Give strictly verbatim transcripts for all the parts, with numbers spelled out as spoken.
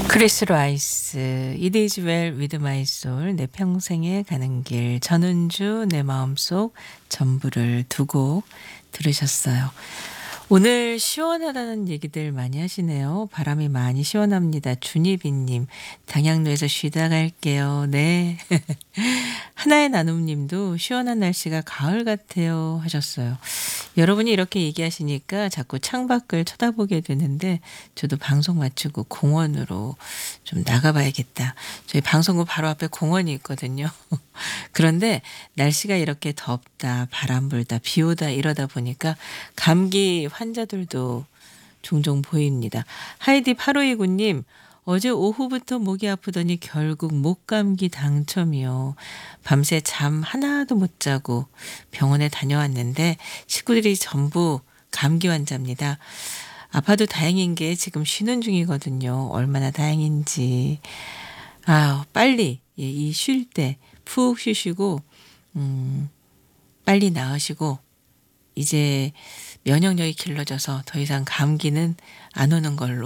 크리스 라이스 It is well with my soul 내 평생에 가는 길 전은주 내 마음속 전부를 두 곡 들으셨어요. 오늘 시원하다는 얘기들 많이 하시네요. 바람이 많이 시원합니다. 준희빈님 당양로에서 쉬다 갈게요. 네. 하나의 나눔님도 시원한 날씨가 가을 같아요 하셨어요. 여러분이 이렇게 얘기하시니까 자꾸 창밖을 쳐다보게 되는데 저도 방송 마치고 공원으로 좀 나가봐야겠다. 저희 방송국 바로 앞에 공원이 있거든요. 그런데 날씨가 이렇게 덥다, 바람 불다, 비 오다 이러다 보니까 감기 환자들도 종종 보입니다. 하이디 팔오이구님 어제 오후부터 목이 아프더니 결국 목감기 당첨이요. 밤새 잠 하나도 못 자고 병원에 다녀왔는데 식구들이 전부 감기 환자입니다. 아파도 다행인 게 지금 쉬는 중이거든요. 얼마나 다행인지. 아, 빨리 이 쉴 때 푹 쉬시고 음, 빨리 나으시고 이제 면역력이 길러져서 더 이상 감기는 안 오는 걸로.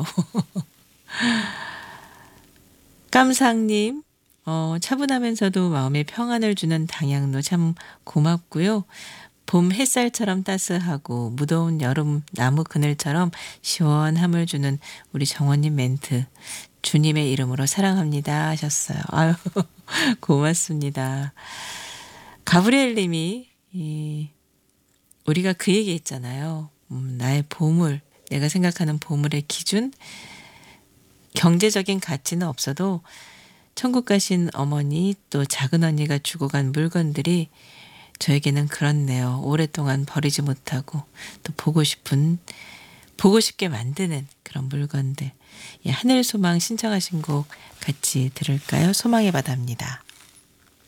깜상님, 어, 차분하면서도 마음에 평안을 주는 당양로 참 고맙고요. 봄 햇살처럼 따스하고 무더운 여름 나무 그늘처럼 시원함을 주는 우리 정원님 멘트. 주님의 이름으로 사랑합니다 하셨어요. 아유, 고맙습니다. 가브리엘 님이 이, 우리가 그 얘기 했잖아요. 음, 나의 보물, 내가 생각하는 보물의 기준, 경제적인 가치는 없어도 천국 가신 어머니 또 작은 언니가 주고 간 물건들이 저에게는 그렇네요. 오랫동안 버리지 못하고 또 보고 싶은 보고 싶게 만드는 그런 물건들. 예, 하늘소망 신청하신 곡 같이 들을까요? 소망의 바다입니다.